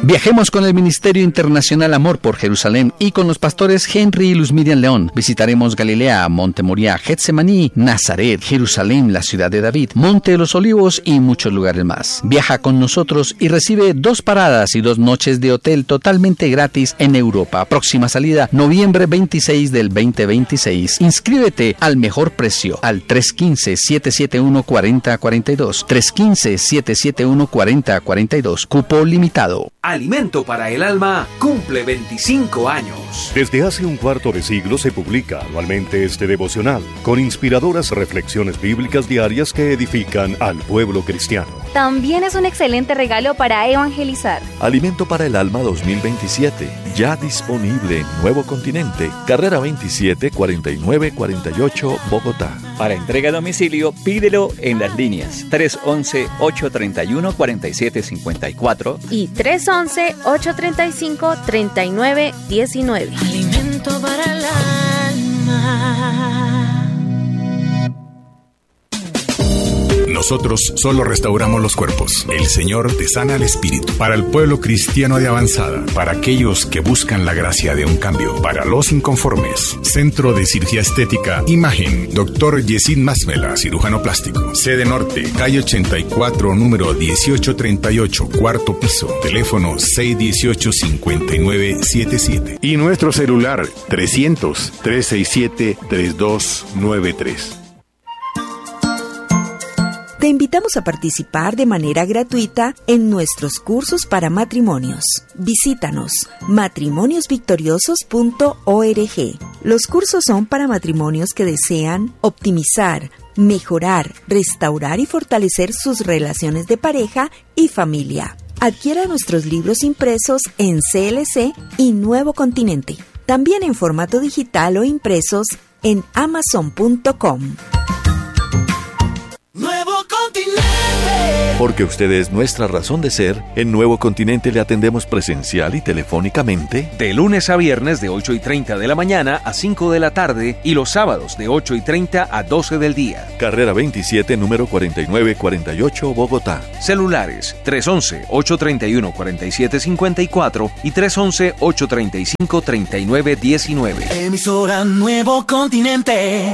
Viajemos con el Ministerio Internacional Amor por Jerusalén y con los pastores Henry y Luz Miriam León. Visitaremos Galilea, Monte Moriah, Getsemaní, Nazaret, Jerusalén, la ciudad de David, Monte de los Olivos y muchos lugares más. Viaja con nosotros y recibe 2 paradas y 2 noches de hotel totalmente gratis en Europa. Próxima salida, noviembre 26 del 2026. Inscríbete al mejor precio al 315-771-4042. 315-771-4042. Cupo limitado. Alimento para el Alma cumple 25 años. Desde hace un cuarto de siglo se publica anualmente este devocional, con inspiradoras reflexiones bíblicas diarias que edifican al pueblo cristiano. También es un excelente regalo para evangelizar. Alimento para el Alma 2027, ya disponible en Nuevo Continente, carrera 27 4948, Bogotá. Para entrega a domicilio, pídelo en las líneas 311-831-4754 y 311-835-3919. Alimento para el alma. Nosotros solo restauramos los cuerpos. El Señor te sana al espíritu. Para el pueblo cristiano de avanzada, para aquellos que buscan la gracia de un cambio, para los inconformes. Centro de Cirugía Estética Imagen, Dr. Yesid Masmela, cirujano plástico. Sede Norte, calle 84, número 1838, cuarto piso. Teléfono 618-5977. Y nuestro celular 300-367-3293. Te invitamos a participar de manera gratuita en nuestros cursos para matrimonios. Visítanos matrimoniosvictoriosos.org. Los cursos son para matrimonios que desean optimizar, mejorar, restaurar y fortalecer sus relaciones de pareja y familia. Adquiera nuestros libros impresos en CLC y Nuevo Continente. También en formato digital o impresos en Amazon.com. Nuevo Continente. Porque usted es nuestra razón de ser, en Nuevo Continente le atendemos presencial y telefónicamente de lunes a viernes de 8:30 de la mañana a 5 de la tarde y los sábados de 8:30 a 12 del día. Carrera 27, número 4948, Bogotá. Celulares 311-831-4754 y 311-835-3919. Emisora Nuevo Continente.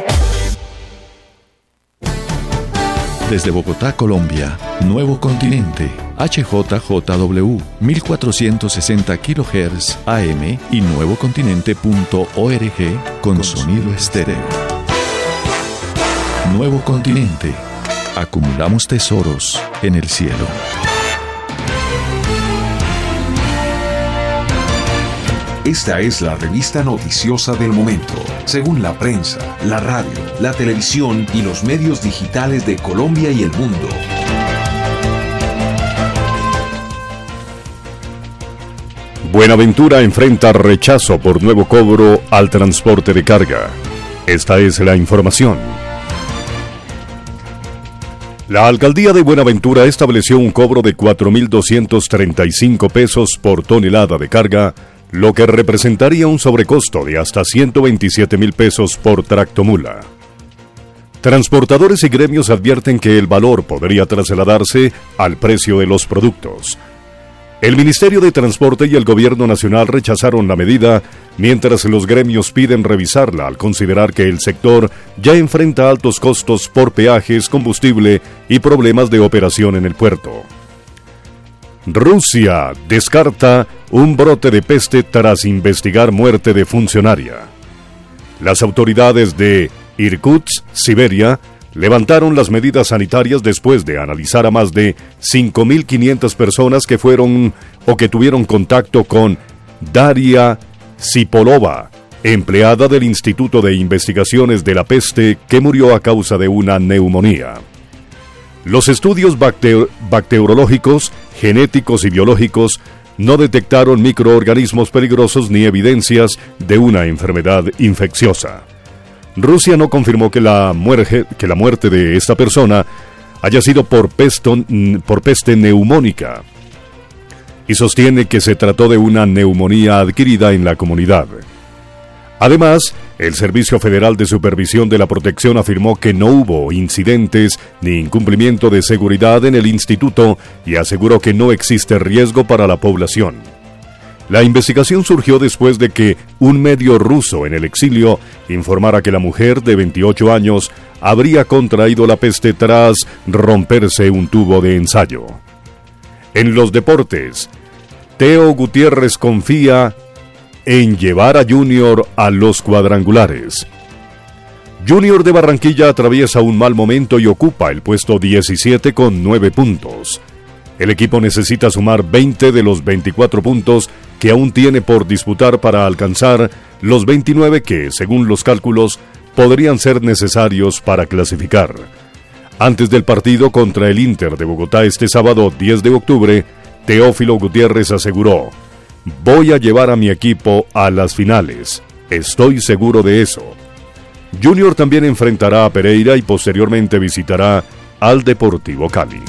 Desde Bogotá, Colombia, Nuevo Continente, HJJW, 1460 kHz AM y nuevocontinente.org con sonido estéreo. Nuevo Continente, acumulamos tesoros en el cielo. Esta es la revista noticiosa del momento, según la prensa, la radio, la televisión y los medios digitales de Colombia y el mundo. Buenaventura enfrenta rechazo por nuevo cobro al transporte de carga. Esta es la información. La alcaldía de Buenaventura estableció un cobro de 4.235 pesos por tonelada de carga, lo que representaría un sobrecosto de hasta 127.000 pesos por tractomula. Transportadores y gremios advierten que el valor podría trasladarse al precio de los productos. El Ministerio de Transporte y el Gobierno Nacional rechazaron la medida, mientras los gremios piden revisarla al considerar que el sector ya enfrenta altos costos por peajes, combustible y problemas de operación en el puerto. Rusia descarta un brote de peste tras investigar muerte de funcionaria. Las autoridades de Irkutsk, Siberia, levantaron las medidas sanitarias después de analizar a más de 5.500 personas que fueron o que tuvieron contacto con Daria Sipolova, empleada del Instituto de Investigaciones de la Peste, que murió a causa de una neumonía. Los estudios bacteriológicos, genéticos y biológicos no detectaron microorganismos peligrosos ni evidencias de una enfermedad infecciosa. Rusia no confirmó que la muerte de esta persona haya sido por peste neumónica y sostiene que se trató de una neumonía adquirida en la comunidad. Además, el Servicio Federal de Supervisión de la Protección afirmó que no hubo incidentes ni incumplimiento de seguridad en el instituto y aseguró que no existe riesgo para la población. La investigación surgió después de que un medio ruso en el exilio informara que la mujer de 28 años habría contraído la peste tras romperse un tubo de ensayo. En los deportes, Teo Gutiérrez confía en llevar a Junior a los cuadrangulares. Junior de Barranquilla atraviesa un mal momento y ocupa el puesto 17 con 9 puntos. El equipo necesita sumar 20 de los 24 puntos que aún tiene por disputar para alcanzar los 29 que, según los cálculos, podrían ser necesarios para clasificar. Antes del partido contra el Inter de Bogotá este sábado 10 de octubre, Teófilo Gutiérrez aseguró: voy a llevar a mi equipo a las finales. Estoy seguro de eso. Junior también enfrentará a Pereira y posteriormente visitará al Deportivo Cali.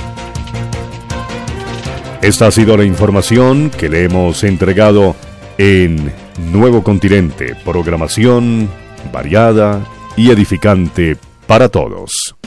Esta ha sido la información que le hemos entregado en Nuevo Continente, programación variada y edificante para todos.